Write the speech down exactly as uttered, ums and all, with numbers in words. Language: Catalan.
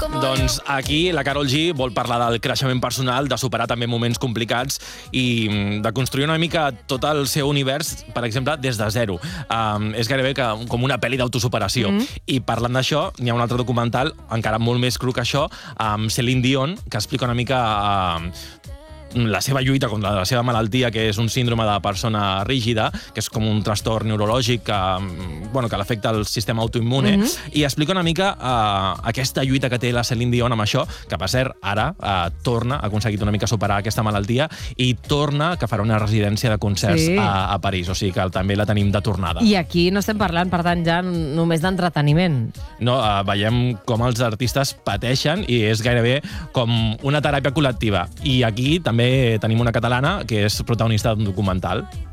Doncs aquí la Karol G vol parlar del creixement personal, de superar també moments complicats i de construir una mica tot el seu univers, per exemple, des de zero. Um, és gairebé que, com una pel·li d'autosuperació. Mm. I parlant d'això, n'hi ha un altre documental, encara molt més cru que això, amb Celine Dion, que explica una mica uh, la seva lluita contra la seva malaltia, que és un síndrome de persona rígida, que és com un trastorn neurològic que, bueno, que l'afecta el sistema autoimmune, mm-hmm. i explica una mica uh, aquesta lluita que té la Celine Dion amb això, que per cert, ara uh, torna, ha aconseguit una mica superar aquesta malaltia i torna, que farà una residència de concerts sí. a, a París, o sigui que també la tenim de tornada. I aquí no estem parlant, per tant, ja només d'entreteniment. No, uh, veiem com els artistes pateixen i és gairebé com una teràpia col·lectiva. I aquí també tenim una catalana que és protagonista d'un documental.